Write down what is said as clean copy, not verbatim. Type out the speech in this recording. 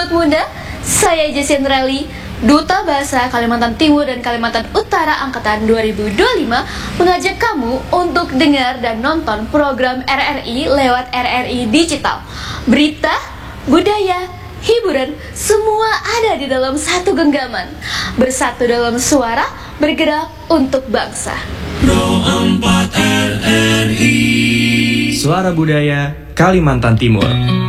Sobat Muda, saya Jessie Andrali, Duta Bahasa Kalimantan Timur dan Kalimantan Utara Angkatan 2025, mengajak kamu untuk dengar dan nonton program RRI lewat RRI Digital. Berita, budaya, hiburan, semua ada di dalam satu genggaman. Bersatu dalam suara, bergerak untuk bangsa. Pro 4 RRI, Suara Budaya Kalimantan Timur.